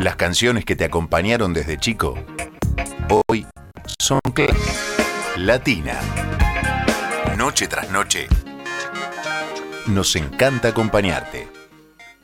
Las canciones que te acompañaron desde chico, hoy son Latina. Noche tras noche, nos encanta acompañarte.